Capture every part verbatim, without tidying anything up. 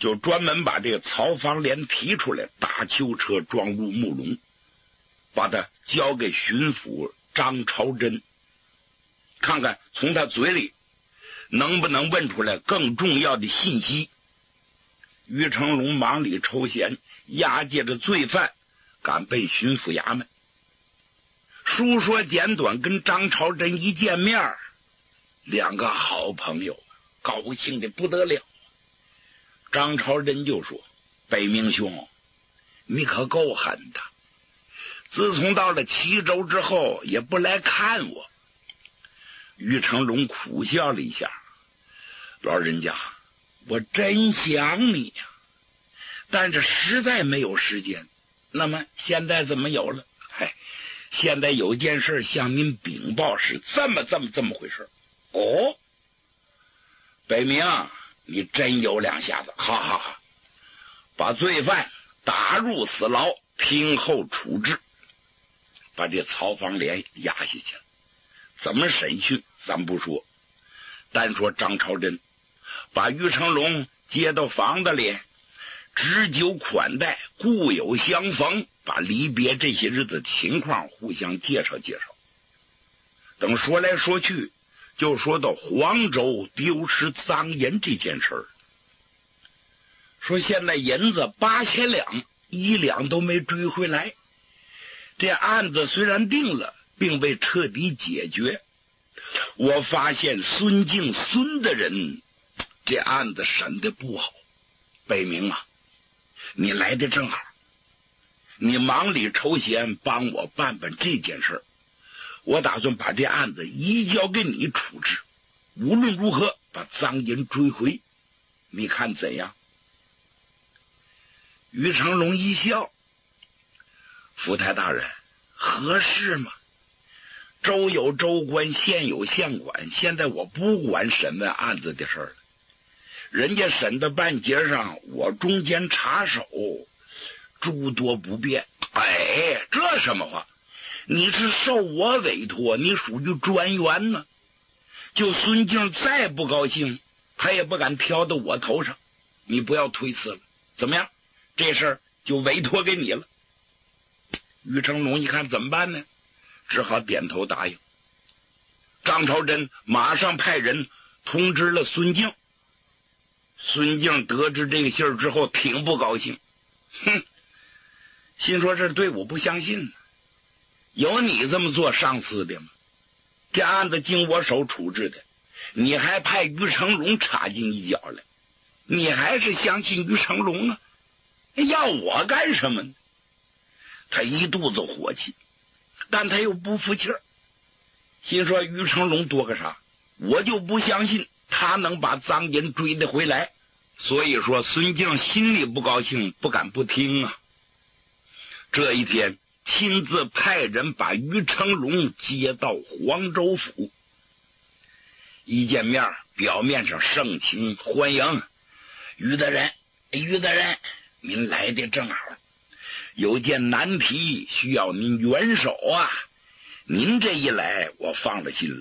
就专门把这个曹房连提出来，大囚车装入木笼，把他交给巡抚张朝珍，看看从他嘴里能不能问出来更重要的信息。于成龙忙里抽闲，押解着罪犯赶奔巡抚衙门。书说简短，跟张朝珍一见面，两个好朋友高兴的不得了。张朝珍就说：北明兄，你可够狠的，自从到了齐州之后也不来看我。于成龙苦笑了一下：老人家，我真想你呀，但是实在没有时间。那么现在怎么有了？嗨，现在有件事向您禀报，是这么这么这么回事。哦，北明，你真有两下子，好好好，把罪犯打入死牢，听候处置，把这曹房连押下去了。怎么审讯咱不说，单说张朝珍把于成龙接到房子里，置酒款待，故友相逢，把离别这些日子情况互相介绍介绍。等说来说去，就说到黄州丢失赃银这件事儿，说现在银子八千两，一两都没追回来。这案子虽然定了，并未彻底解决。我发现孙敬孙的人，这案子审得不好。北明啊，你来的正好，你忙里抽闲帮我办办这件事儿。我打算把这案子移交给你处置，无论如何把赃银追回，你看怎样？于成龙一笑：福台大人，合适吗？州有州官，县有县管，现在我不管审问案子的事儿了，人家审到半截上，我中间插手，诸多不便。哎，这什么话？你是受我委托，你属于专员呢。就孙敬再不高兴，他也不敢挑到我头上。你不要推辞了，怎么样？这事儿就委托给你了。于成龙一看怎么办呢？只好点头答应。张朝珍马上派人通知了孙敬。孙敬得知这个信儿之后挺不高兴，哼，心说这对我不相信呢，有你这么做上司的吗？这案子经我手处置的，你还派于成龙插进一脚来，你还是相信于成龙啊？要我干什么呢？他一肚子火气，但他又不服气儿，心说于成龙多个啥，我就不相信他能把赃银追得回来。所以说孙敬心里不高兴，不敢不听啊。这一天亲自派人把于成龙接到黄州府，一见面表面上盛情欢迎。于大人，于大人，您来的正好，有件难题需要您援手啊，您这一来我放了心了。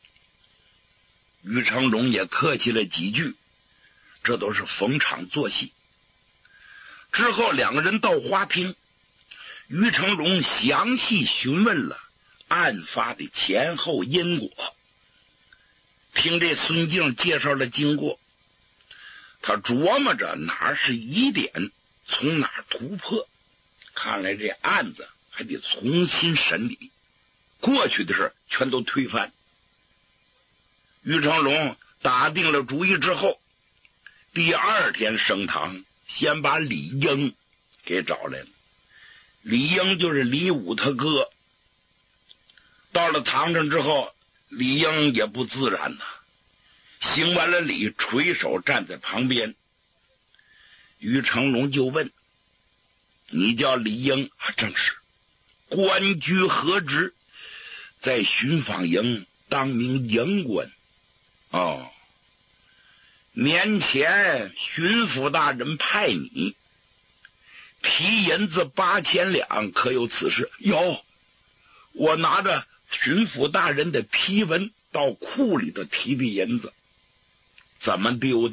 于成龙也客气了几句，这都是逢场作戏。之后两个人到花厅，于成龙详细询问了案发的前后因果。听这孙敬介绍了经过，他琢磨着哪是疑点，从哪突破。看来这案子还得重新审理，过去的事全都推翻。于成龙打定了主意之后，第二天升堂，先把李英给找来了。李英就是李武他哥。到了堂上之后，李英也不自然呐，行完了礼，垂手站在旁边。于成龙就问：你叫李英啊？正是。官居何职？在巡防营当名营官。哦，年前巡抚大人派你提银子八千两，可有此事？有，我拿着巡抚大人的批文到库里头提的银子。怎么丢的？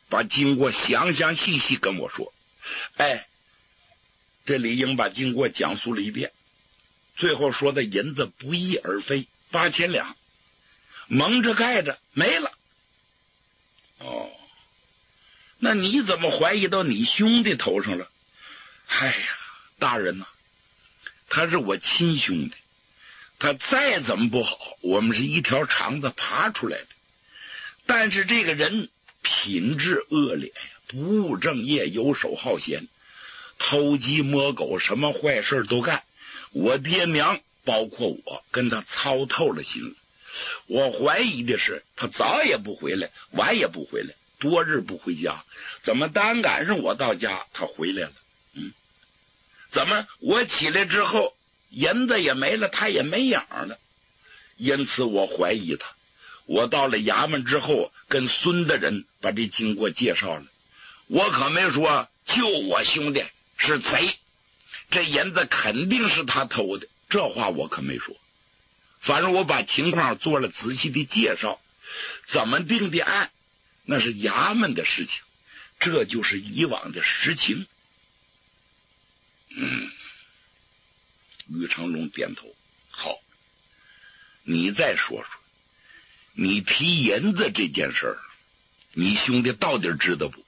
把经过详详细细跟我说。哎，这李英把经过讲述了一遍，最后说的银子不翼而飞，八千两，蒙着盖着没了。哦，那你怎么怀疑到你兄弟头上了？哎呀，大人呐、啊，他是我亲兄弟，他再怎么不好，我们是一条肠子爬出来的。但是这个人品质恶劣呀，不务正业，游手好闲，偷鸡摸狗，什么坏事都干。我爹娘包括我跟他操透了心了。我怀疑的是他早也不回来，晚也不回来，多日不回家，怎么单赶上我到家他回来了？嗯，怎么我起来之后银子也没了，他也没影了？因此我怀疑他。我到了衙门之后，跟孙大人把这经过介绍了，我可没说就我兄弟是贼，这银子肯定是他偷的，这话我可没说。反正我把情况做了仔细的介绍，怎么定的案那是衙门的事情，这就是以往的实情。嗯，于成龙点头，好，你再说说你提银子这件事儿，你兄弟到底知道不？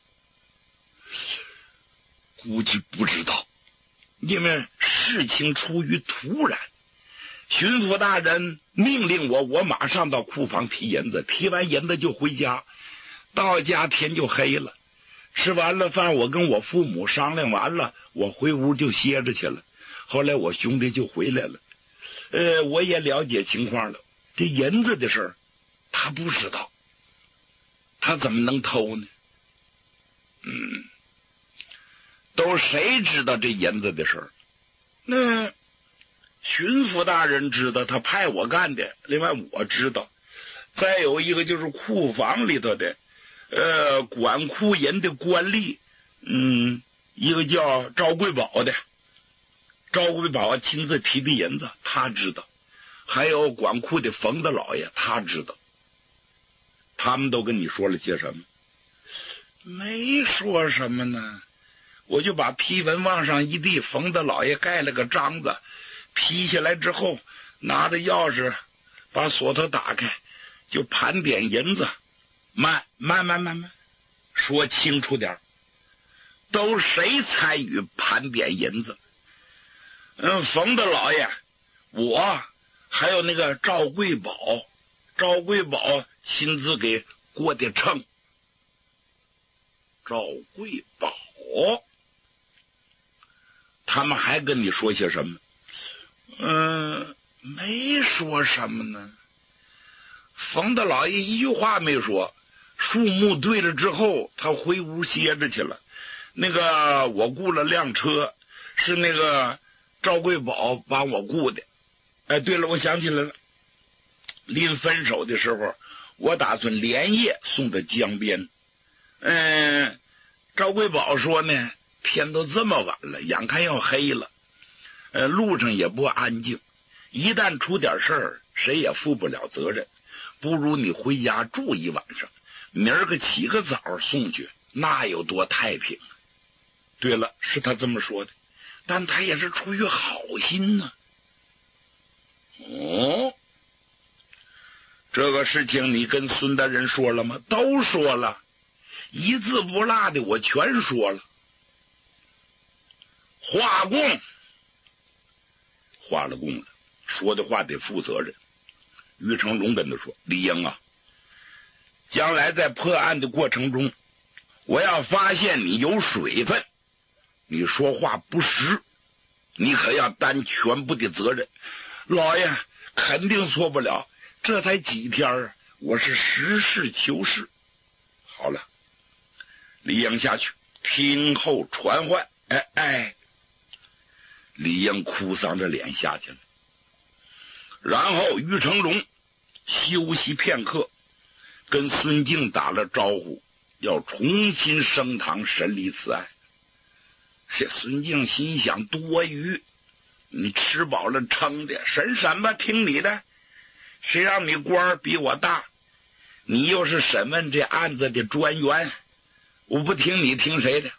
估计不知道，因为事情出于突然。巡抚大人命令我，我马上到库房提银子，提完银子就回家，到家天就黑了。吃完了饭，我跟我父母商量完了，我回屋就歇着去了。后来我兄弟就回来了，呃，我也了解情况了。这银子的事儿，他不知道，他怎么能偷呢？嗯，都谁知道这银子的事儿？那巡抚大人知道，他派我干的。另外我知道，再有一个就是库房里头的，呃，管库银的官吏，嗯，一个叫赵贵宝的，赵贵宝亲自提的银子，他知道。还有管库的冯大老爷，他知道。他们都跟你说了些什么？没说什么呢，我就把批文往上一递，冯大老爷盖了个章子，批下来之后，拿着钥匙把锁头打开，就盘点银子。慢慢慢慢慢，说清楚点，都谁参与盘点银子？嗯，冯大老爷，我，还有那个赵贵宝，赵贵宝亲自给过的秤。赵贵宝，他们还跟你说些什么？嗯，没说什么呢。冯大老爷一句话没说，数目对了之后，他回屋歇着去了。那个我雇了辆车，是那个赵贵宝帮我雇的。哎，对了，我想起来了，临分手的时候，我打算连夜送到江边。嗯，赵贵宝说呢，天都这么晚了，眼看要黑了，呃，路上也不安静，一旦出点事儿，谁也负不了责任，不如你回家住一晚上，明儿个起个早送去，那有多太平啊？对了，是他这么说的，但他也是出于好心呢、啊。哦，这个事情你跟孙大人说了吗？都说了，一字不落的我全说了。画供，画了供了，说的话得负责任。于成龙跟他说，李英啊，将来在破案的过程中，我要发现你有水分，你说话不实，你可要担全部的责任。老爷肯定错不了，这才几天啊，我是实事求是。好了，李英下去听候传唤。哎哎，李英哭丧着脸下去了。然后于成龙休息片刻，跟孙敬打了招呼，要重新升堂审理此案。这孙敬心想，多余，你吃饱了撑的，审审吧，听你的，谁让你官儿比我大，你又是审问这案子的专员， 我不听你听谁的？